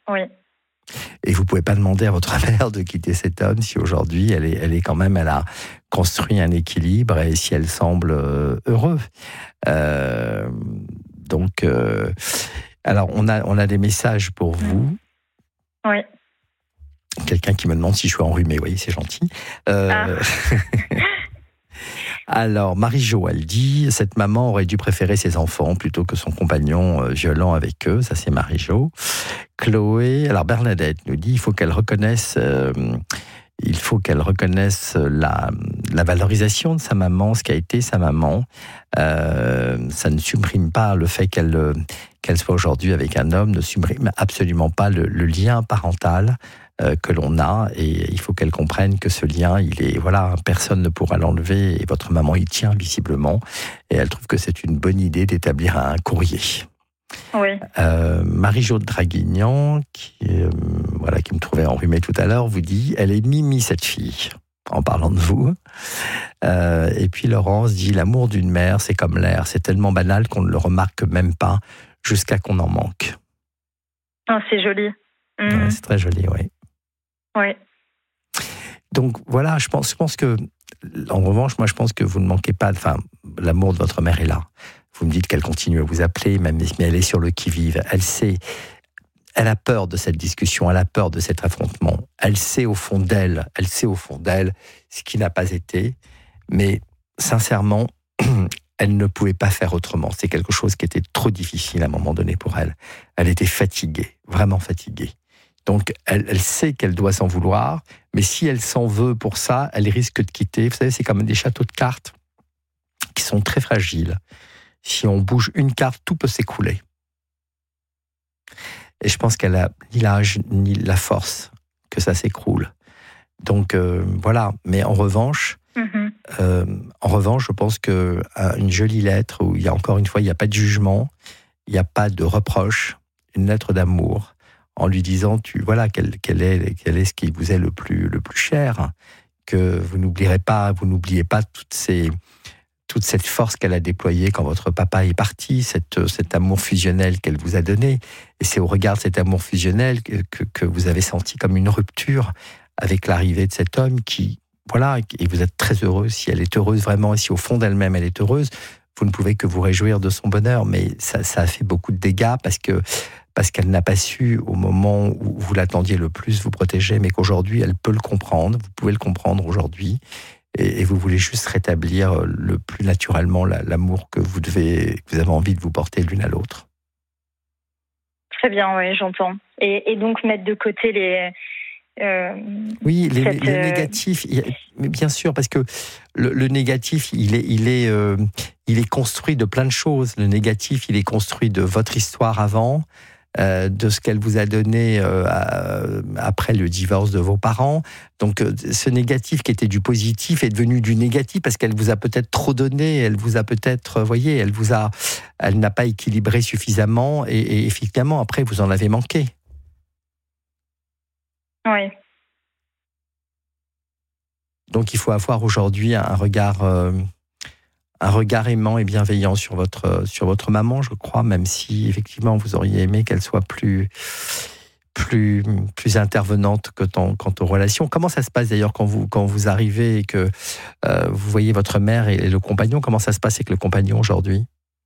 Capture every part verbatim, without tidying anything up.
Oui. Et vous pouvez pas demander à votre mère de quitter cet homme si aujourd'hui elle est, elle est quand même, elle a construit un équilibre et si elle semble euh, heureux. Euh, donc, euh, alors on a, on a des messages pour vous. Oui. Quelqu'un qui me demande si je suis enrhumé, oui, c'est gentil. Euh, ah. Alors, Marie-Jo, elle dit, cette maman aurait dû préférer ses enfants plutôt que son compagnon euh, violent avec eux. Ça, c'est Marie-Jo. Chloé, alors Bernadette nous dit, il faut qu'elle reconnaisse, euh, il faut qu'elle reconnaisse la, la valorisation de sa maman, ce qu'a été sa maman. Euh, ça ne supprime pas le fait qu'elle, qu'elle soit aujourd'hui avec un homme, ne supprime absolument pas le, le lien parental que l'on a, et il faut qu'elle comprenne que ce lien, il est, voilà, personne ne pourra l'enlever, et votre maman y tient visiblement, et elle trouve que c'est une bonne idée d'établir un courrier. Oui. Euh, Marie-Jo de Draguignan, qui, euh, voilà, qui me trouvait enrhumée tout à l'heure, vous dit, elle est Mimi cette fille, en parlant de vous. Euh, et puis Laurence dit, l'amour d'une mère, c'est comme l'air, c'est tellement banal qu'on ne le remarque même pas, jusqu'à qu'on en manque. Oh, c'est joli. Mmh. Ouais, c'est très joli, oui. Oui. Donc voilà, je pense, je pense que, en revanche, moi je pense que vous ne manquez pas, enfin, l'amour de votre mère est là. Vous me dites qu'elle continue à vous appeler, même mais elle est sur le qui-vive. Elle sait, elle a peur de cette discussion, elle a peur de cet affrontement. Elle sait au fond d'elle, elle sait au fond d'elle ce qui n'a pas été, mais sincèrement, elle ne pouvait pas faire autrement. C'est quelque chose qui était trop difficile à un moment donné pour elle. Elle était fatiguée, vraiment fatiguée. Donc, elle, elle sait qu'elle doit s'en vouloir, mais si elle s'en veut pour ça, elle risque de quitter. Vous savez, c'est comme des châteaux de cartes qui sont très fragiles. Si on bouge une carte, tout peut s'écrouler. Et je pense qu'elle a ni l'âge, ni la force que ça s'écroule. Donc, euh, voilà. Mais en revanche, mm-hmm. euh, en revanche, je pense qu'une jolie lettre où il y a encore une fois, il n'y a pas de jugement, il n'y a pas de reproche, une lettre d'amour, en lui disant, tu, voilà, quel, quel, est, quel est ce qui vous est le plus, le plus cher, que vous n'oublierez pas, vous n'oubliez pas toutes ces, toute cette force qu'elle a déployée quand votre papa est parti, cette, cet amour fusionnel qu'elle vous a donné. Et c'est au regard de cet amour fusionnel que, que, que vous avez senti comme une rupture avec l'arrivée de cet homme qui, voilà, et vous êtes très heureux. Si elle est heureuse vraiment, et si au fond d'elle-même elle est heureuse, vous ne pouvez que vous réjouir de son bonheur. Mais ça, ça a fait beaucoup de dégâts parce que parce qu'elle n'a pas su, au moment où vous l'attendiez le plus, vous protéger, mais qu'aujourd'hui, elle peut le comprendre, vous pouvez le comprendre aujourd'hui, et, et vous voulez juste rétablir le plus naturellement la, l'amour que vous devez, que vous avez envie de vous porter l'une à l'autre. Très bien, oui, j'entends. Et, et donc mettre de côté les... Euh, oui, les, cette, les négatifs, mais bien sûr, parce que le, le négatif, il est, il, est, euh, il est construit de plein de choses. Le négatif, il est construit de votre histoire avant, Euh, de ce qu'elle vous a donné euh, à, après le divorce de vos parents. Donc euh, ce négatif qui était du positif est devenu du négatif parce qu'elle vous a peut-être trop donné, elle vous a peut-être, vous voyez, elle vous a, elle n'a pas équilibré suffisamment et, et effectivement après vous en avez manqué. Oui. Donc il faut avoir aujourd'hui un regard euh, un regard aimant et bienveillant sur votre, sur votre maman, je crois, même si, effectivement, vous auriez aimé qu'elle soit plus, plus, plus intervenante que dans, quant aux relations. Comment ça se passe, d'ailleurs, quand vous, quand vous arrivez et que euh, vous voyez votre mère et, et le compagnon? Comment ça se passe avec le compagnon aujourd'hui?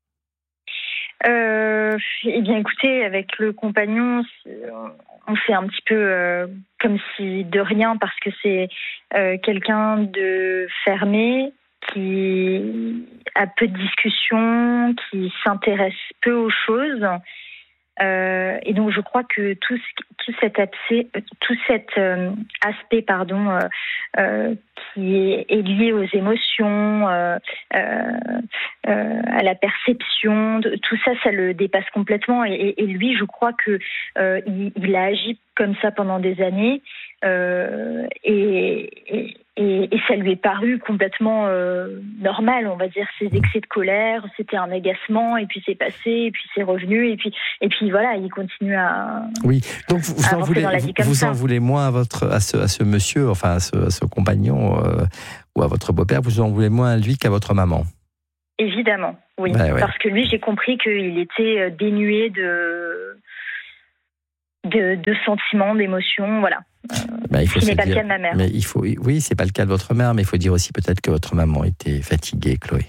euh, Eh bien, écoutez, avec le compagnon, on fait un petit peu euh, comme si de rien, parce que c'est euh, quelqu'un de fermé, qui a peu de discussions, qui s'intéresse peu aux choses. Euh, et donc, je crois que tout, ce, tout cet aspect, tout cet euh, aspect pardon, euh, euh, qui est, est lié aux émotions, euh, euh, euh, à la perception, de, tout ça, ça le dépasse complètement. Et, et lui, je crois que euh, il, il a agi comme ça pendant des années, euh, et, et Et, et ça lui est paru complètement euh, normal, on va dire, ces excès de colère, c'était un agacement, et puis c'est passé, et puis c'est revenu, et puis, et puis voilà, il continue à... Oui, donc vous, vous, en, voulez, vous, vous en voulez moins à, votre, à, ce, à ce monsieur, enfin à ce, à ce compagnon, euh, ou à votre beau-père, vous en voulez moins à lui qu'à votre maman? Évidemment, oui, ben ouais. Parce que lui, j'ai compris qu'il était dénué de... de, de sentiments, d'émotions, voilà. Euh, bah, il faut ce qui n'est dire, pas le cas de ma mère. Mais il faut, oui, c'est pas le cas de votre mère, mais il faut dire aussi peut-être que votre maman était fatiguée, Chloé.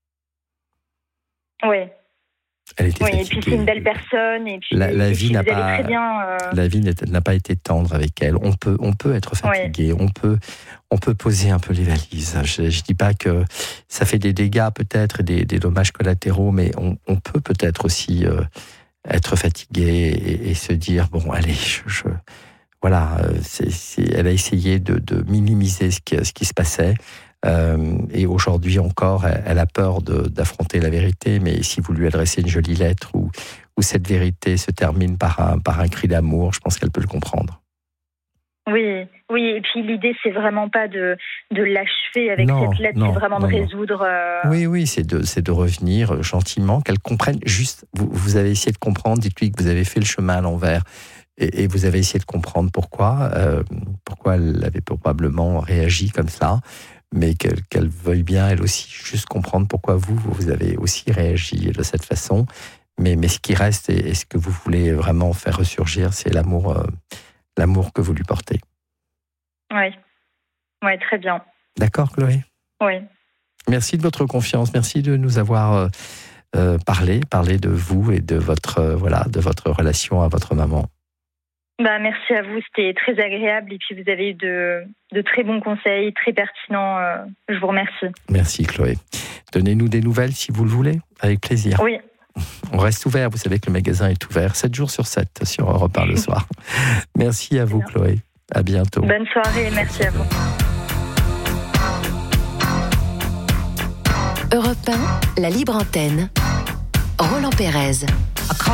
Oui. Elle était oui, fatiguée. Et puis c'est une belle personne. Et puis, la, la et vie puis n'a vous allez pas, très bien. Euh... La vie n'a pas été tendre avec elle. On peut, on peut être fatigué. Oui. On peut, on peut poser un peu les valises. Je, ne dis pas que ça fait des dégâts peut-être et des, des dommages collatéraux, mais on, on peut peut-être aussi euh, être fatigué et, et se dire bon, allez, je, je voilà. C'est, c'est, elle a essayé de, de minimiser ce qui, ce qui se passait. Euh, et aujourd'hui encore, elle, elle a peur de, d'affronter la vérité, mais si vous lui adressez une jolie lettre où, où cette vérité se termine par un, par un cri d'amour, je pense qu'elle peut le comprendre. Oui, oui, et puis l'idée, c'est vraiment pas de, de l'achever avec non, cette lettre, non, c'est vraiment non, de non. résoudre... Euh... Oui, oui, c'est de, c'est de revenir gentiment, qu'elle comprenne juste, vous, vous avez essayé de comprendre, dites-lui que vous avez fait le chemin à l'envers, et, et vous avez essayé de comprendre pourquoi, euh, pourquoi elle avait probablement réagi comme ça, mais qu'elle, qu'elle veuille bien, elle aussi, juste comprendre pourquoi vous, vous avez aussi réagi de cette façon. Mais, mais ce qui reste, et, et ce que vous voulez vraiment faire ressurgir, c'est l'amour, euh, l'amour que vous lui portez. Oui, ouais, très bien. D'accord, Chloé ? Oui. Merci de votre confiance, merci de nous avoir euh, euh, parlé, parlé de vous et de votre, euh, voilà, de votre relation à votre maman. Bah, merci à vous, c'était très agréable et puis vous avez eu de, de très bons conseils, très pertinents. Euh, je vous remercie. Merci Chloé. Donnez-nous des nouvelles si vous le voulez, avec plaisir. Oui. On reste ouvert, vous savez que le magasin est ouvert sept jours sur sept sur Europe un le soir. Merci à vous Chloé, à bientôt. Bonne soirée, merci à vous. Europe un, la libre antenne. Roland Pérez.